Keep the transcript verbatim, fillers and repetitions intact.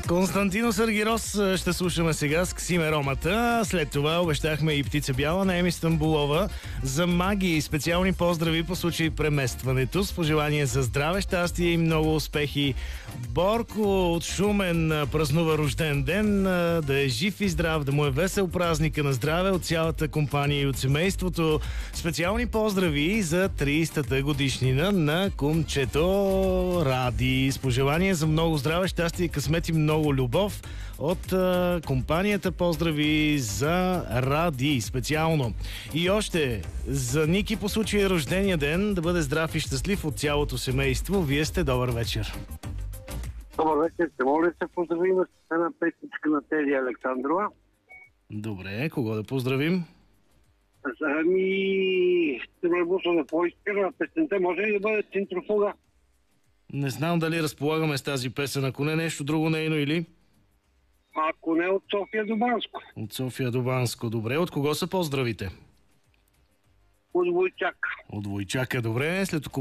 Константинос Аргирос ще слушаме сега с Ксиме Ромата. След това обещахме и Птица бяла на Еми Стамбулова за магии. Специални поздрави по случай преместването. С пожелание за здраве, щастие и много успехи. Борко от Шумен празнува рожден ден. Да е жив и здрав, да му е весел празника на здраве от цялата компания и от семейството. Специални поздрави за тридесетата годишнина на кумчето Ради. С пожелание за много здраве, щастие и късмет и много любов от а, компанията. Поздрави за Ради специално. И още за Ники по случай рождения ден. Да бъде здрав и щастлив от цялото семейство. Вие сте, добър вечер. Добър вечер. Ще моля да се поздравим с една песничка на Теди Александрова. Добре, кого да поздравим? Ами, ще ме буса да поиска на песента. Може ли да бъде Центрофуга? Не знам дали разполагаме с тази песен. Ако не, нещо друго нейно или? Ако не, от София до Банско. От София до Банско. Добре, от кого са поздравите? От Войчак. От Войчака, добре. След около